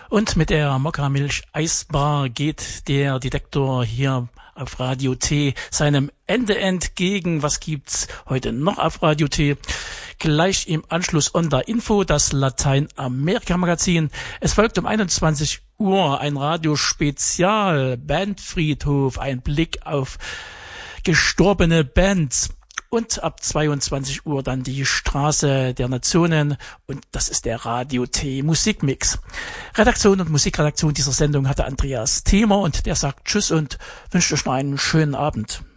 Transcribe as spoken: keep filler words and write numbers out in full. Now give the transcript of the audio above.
Und mit der Mokka-Milch Eisbar geht der Detektor hier auf Radio T seinem Ende entgegen. Was gibt's heute noch auf Radio T? Gleich im Anschluss Onda Info, das Lateinamerika-Magazin. Es folgt um einundzwanzig Uhr ein Radiospezial, Bandfriedhof, ein Blick auf gestorbene Bands. Und ab zweiundzwanzig Uhr dann die Straße der Nationen und das ist der Radio T Musikmix. Redaktion und Musikredaktion dieser Sendung hatte Andreas Thiemer und der sagt Tschüss und wünscht euch noch einen schönen Abend.